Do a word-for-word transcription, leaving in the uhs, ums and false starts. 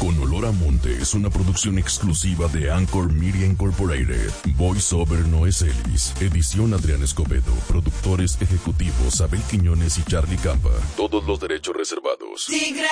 Con Olor a Monte es una producción exclusiva de Anchor Media Incorporated. Voice Over Noé Celis. Edición Adrián Escobedo. Productores ejecutivos Abel Quiñones y Charlie Campa. Todos los derechos reservados.